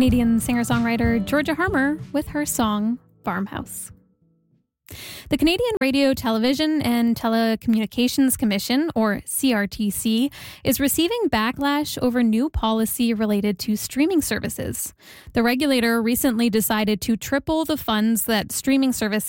Canadian singer-songwriter Georgia Harmer with her song Farmhouse. The Canadian Radio, Television and Telecommunications Commission, or CRTC, is receiving backlash over new policy related to streaming services. The regulator recently decided to triple the funds that streaming services